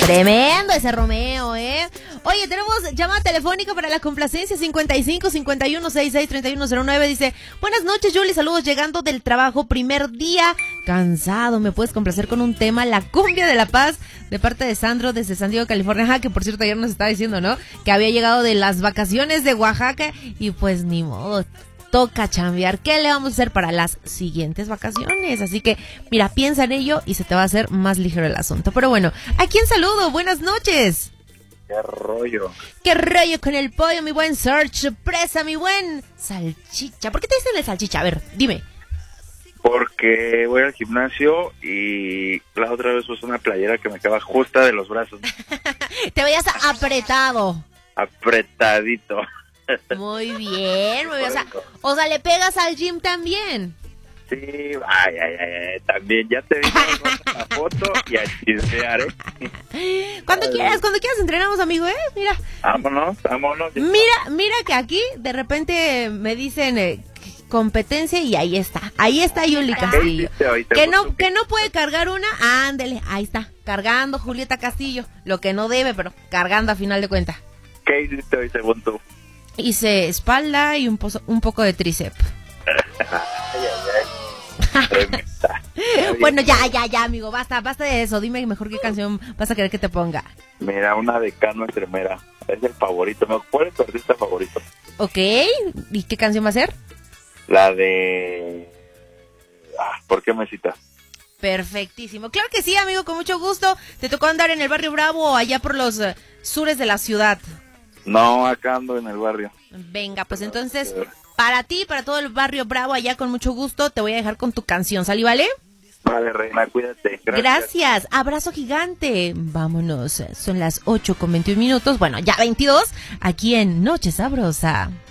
Tremendo ese Romeo, ¿eh? Oye, tenemos llamada telefónica para la complacencia 55 51 66 3109. Dice: buenas noches, Julie, saludos llegando del trabajo, primer día, cansado, ¿me puedes complacer con un tema? La cumbia de La Paz, de parte de Sandro desde San Diego, California. Que por cierto ayer nos estaba diciendo, ¿no? Que había llegado de las vacaciones de Oaxaca y pues ni modo, toca chambear. ¿Qué le vamos a hacer para las siguientes vacaciones? Así que, mira, piensa en ello y se te va a hacer más ligero el asunto. Pero bueno, ¿a quién saludo? Buenas noches. ¿Qué rollo? ¿Qué rollo con el pollo, mi buen Search Presa, mi buen Salchicha? ¿Por qué te dicen el Salchicha? A ver, dime. Porque voy al gimnasio y la otra vez usé una playera que me quedaba justa de los brazos. Te veías apretado. Apretadito. Muy bien, muy bien. O sea, ¿le pegas al gym también? Sí, ay, también ya te vi la foto y a chismear, ¿eh? Cuando quieras entrenamos, amigo, ¿eh? Mira. Vámonos. Mira que aquí de repente me dicen competencia y ahí está Yuli Castillo. Que no puede cargar una, ándele, ahí está, cargando Julieta Castillo, lo que no debe, pero cargando a final de cuentas. ¿Qué hiciste hoy según tú? Hice espalda y un poco de tríceps. Bueno, ya, amigo, basta de eso. Dime mejor qué canción vas a querer que te ponga. Mira, una de Cano Estremera. Es el favorito. ¿Cuál es tu artista favorito? Ok, ¿y qué canción va a ser? La de... ¿por qué me citas? Perfectísimo. Claro que sí, amigo, con mucho gusto. ¿Te tocó andar en el barrio Bravo o allá por los sures de la ciudad? No, acá ando en el barrio. Venga, pues entonces, para ti, para todo el barrio Bravo, allá con mucho gusto, te voy a dejar con tu canción, ¿sale, vale? Vale, reina, cuídate. Gracias. Abrazo gigante. Vámonos, son las 8:21. Bueno, ya 22, aquí en Noche Sabrosa.